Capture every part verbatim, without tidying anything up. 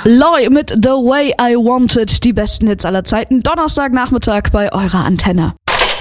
Loi mit The Way I Wanted, die besten Hits aller Zeiten, Donnerstagnachmittag bei eurer Antenne.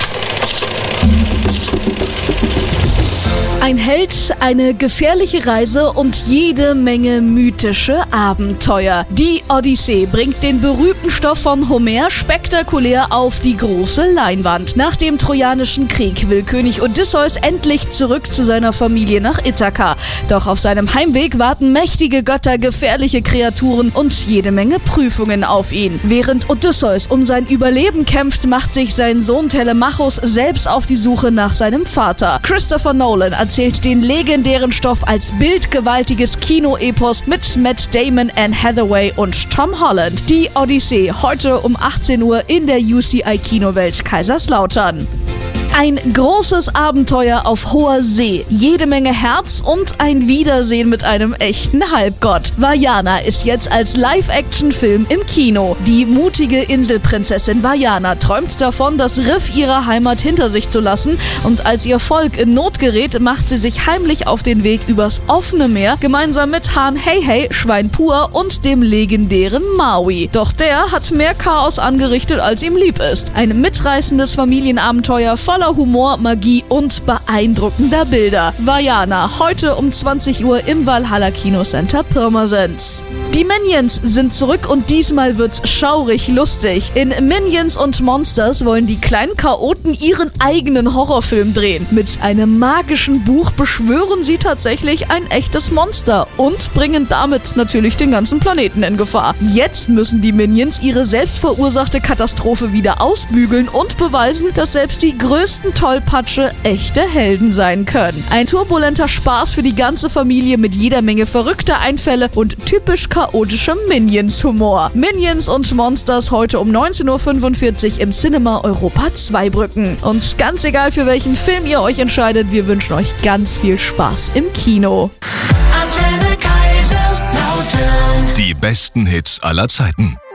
Ein Held, eine gefährliche Reise und jede Menge mythische Abenteuer. Die Odyssee bringt den berühmten Stoff von Homer spektakulär auf die große Leinwand. Nach dem Trojanischen Krieg will König Odysseus endlich zurück zu seiner Familie nach Ithaka. Doch auf seinem Heimweg warten mächtige Götter, gefährliche Kreaturen und jede Menge Prüfungen auf ihn. Während Odysseus um sein Überleben kämpft, macht sich sein Sohn Telemachus selbst auf die Suche nach seinem Vater. Christopher Nolan erzählt den legendären Stoff als bildgewaltiges Kinoepos mit Matt Damon, Anne Hathaway und Tom Holland. Die Odyssee, heute um achtzehn Uhr in der U C I Kinowelt Kaiserslautern. Ein großes Abenteuer auf hoher See, jede Menge Herz und ein Wiedersehen mit einem echten Halbgott. Vaiana ist jetzt als Live-Action-Film im Kino. Die mutige Inselprinzessin Vaiana träumt davon, das Riff ihrer Heimat hinter sich zu lassen, und als ihr Volk in Not gerät, macht sie sich heimlich auf den Weg übers offene Meer, gemeinsam mit Hahn Hey Hey, Schwein Pur und dem legendären Maui. Doch der hat mehr Chaos angerichtet, als ihm lieb ist. Ein mitreißendes Familienabenteuer voller Humor, Magie und beeindruckender Bilder. Vaiana, heute um zwanzig Uhr im Valhalla Kinocenter Pirmasens. Die Minions sind zurück und diesmal wird's schaurig lustig. In Minions und Monsters wollen die kleinen Chaoten ihren eigenen Horrorfilm drehen. Mit einem magischen Buch beschwören sie tatsächlich ein echtes Monster und bringen damit natürlich den ganzen Planeten in Gefahr. Jetzt müssen die Minions ihre selbstverursachte Katastrophe wieder ausbügeln und beweisen, dass selbst die größten Tollpatsche echte Helden sein können. Ein turbulenter Spaß für die ganze Familie mit jeder Menge verrückter Einfälle und typisch chaotischem Minions-Humor. Minions und Monsters heute um neunzehn Uhr fünfundvierzig im Cinema Europa Zweibrücken. Und ganz egal, für welchen Film ihr euch entscheidet, wir wünschen euch ganz viel Spaß im Kino. Antenne Kaiserslautern. Die besten Hits aller Zeiten.